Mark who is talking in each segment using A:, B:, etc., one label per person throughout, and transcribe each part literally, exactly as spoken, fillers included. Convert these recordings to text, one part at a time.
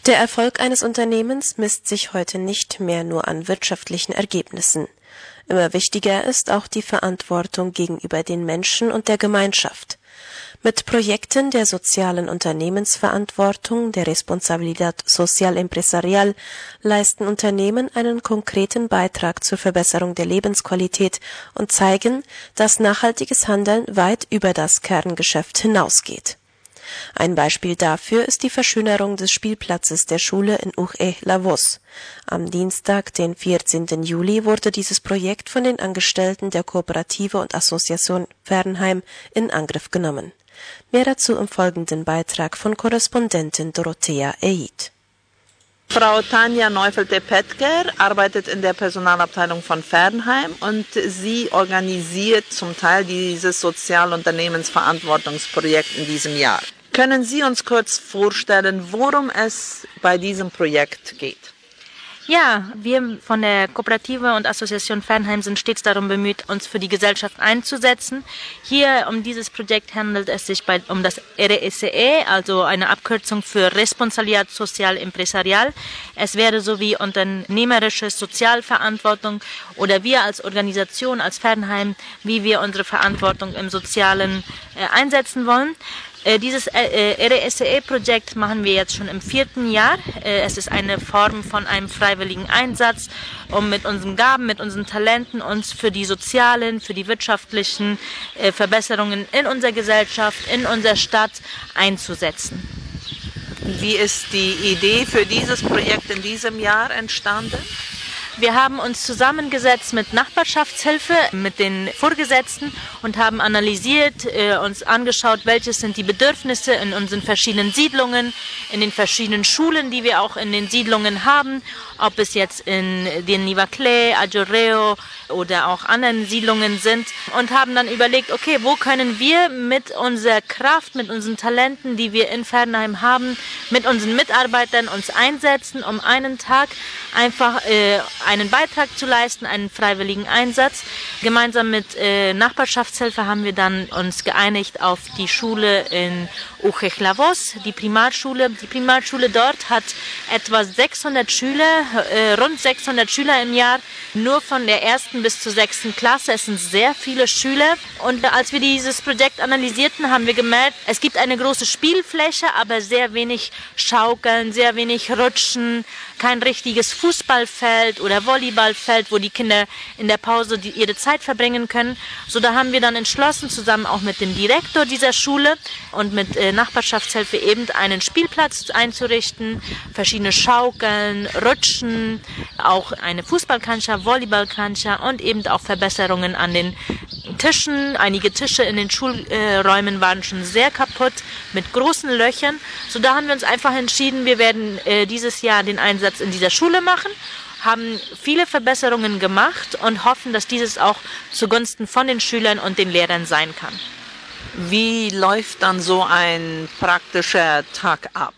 A: Der Erfolg eines Unternehmens misst sich heute nicht mehr nur an wirtschaftlichen Ergebnissen. Immer wichtiger ist auch die Verantwortung gegenüber den Menschen und der Gemeinschaft. Mit Projekten der sozialen Unternehmensverantwortung, der Responsabilidad Social Empresarial, leisten Unternehmen einen konkreten Beitrag zur Verbesserung der Lebensqualität und zeigen, dass nachhaltiges Handeln weit über das Kerngeschäft hinausgeht. Ein Beispiel dafür ist die Verschönerung des Spielplatzes der Schule in Uj-e-Lavos. Am Dienstag, den vierzehnten Juli, wurde dieses Projekt von den Angestellten der Kooperative und Associación Fernheim in Angriff genommen. Mehr dazu im folgenden Beitrag von Korrespondentin Dorothea Eid.
B: Frau Tanja Neufelte-Petker arbeitet in der Personalabteilung von Fernheim und sie organisiert zum Teil dieses Sozialunternehmensverantwortungsprojekt in diesem Jahr. Können Sie uns kurz vorstellen, worum es bei diesem Projekt geht?
C: Ja, wir von der Kooperative und Associación Fernheim sind stets darum bemüht, uns für die Gesellschaft einzusetzen. Hier um dieses Projekt handelt es sich bei, um das R S E, also eine Abkürzung für Responsabilidad Social Empresarial. Es wäre so wie unternehmerische Sozialverantwortung oder wir als Organisation, als Fernheim, wie wir unsere Verantwortung im Sozialen äh, einsetzen wollen. Dieses R S E-Projekt machen wir jetzt schon im vierten Jahr. Es ist eine Form von einem freiwilligen Einsatz, um mit unseren Gaben, mit unseren Talenten uns für die sozialen, für die wirtschaftlichen Verbesserungen in unserer Gesellschaft, in unserer Stadt einzusetzen.
B: Wie ist die Idee für dieses Projekt in diesem Jahr entstanden?
C: Wir haben uns zusammengesetzt mit Nachbarschaftshilfe, mit den Vorgesetzten und haben analysiert, äh, uns angeschaut, welches sind die Bedürfnisse in unseren verschiedenen Siedlungen, in den verschiedenen Schulen, die wir auch in den Siedlungen haben, ob es jetzt in den Nivaclé, Ajorreo oder auch anderen Siedlungen sind und haben dann überlegt, okay, wo können wir mit unserer Kraft, mit unseren Talenten, die wir in Fernheim haben, mit unseren Mitarbeitern uns einsetzen, um einen Tag einfach äh, einen Beitrag zu leisten, einen freiwilligen Einsatz. Gemeinsam mit äh, Nachbarschaftshilfe haben wir dann uns geeinigt auf die Schule in Uj-e-Lavos, die Primarschule. Die Primarschule dort hat etwa sechshundert Schüler, äh, rund sechshundert Schüler im Jahr, nur von der ersten bis zur sechsten Klasse. Es sind sehr viele Schüler. Und als wir dieses Projekt analysierten, haben wir gemerkt, es gibt eine große Spielfläche, aber sehr wenig Schaukeln, sehr wenig Rutschen, kein richtiges Fußballfeld oder Volleyballfeld, wo die Kinder in der Pause die, ihre Zeit verbringen können. So, da haben wir dann entschlossen, zusammen auch mit dem Direktor dieser Schule und mit äh, Nachbarschaftshilfe eben einen Spielplatz einzurichten, verschiedene Schaukeln, Rutschen, auch eine Fußballkancha, Volleyballkancha und eben auch Verbesserungen an den Tischen. Einige Tische in den Schulräumen waren schon sehr kaputt mit großen Löchern. So, da haben wir uns einfach entschieden, wir werden äh, dieses Jahr den Einsatz in dieser Schule machen, haben viele Verbesserungen gemacht und hoffen, dass dieses auch zugunsten von den Schülern und den Lehrern sein kann.
B: Wie läuft dann so ein praktischer Tag ab?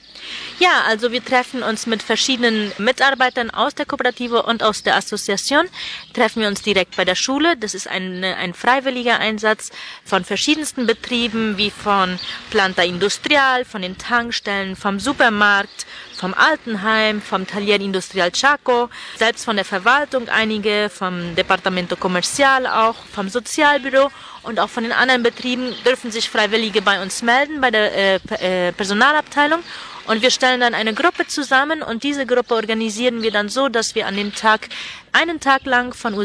C: Ja, also wir treffen uns mit verschiedenen Mitarbeitern aus der Kooperative und aus der Associación. Treffen wir uns direkt bei der Schule. Das ist ein, ein freiwilliger Einsatz von verschiedensten Betrieben, wie von Planta Industrial, von den Tankstellen, vom Supermarkt, vom Altenheim, vom Taller Industrial Chaco, selbst von der Verwaltung einige, vom Departamento Comercial auch, vom Sozialbüro und auch von den anderen Betrieben dürfen sich Freiwillige bei uns melden, bei der äh, äh, Personalabteilung. Und wir stellen dann eine Gruppe zusammen und diese Gruppe organisieren wir dann so, dass wir an dem Tag, einen Tag lang von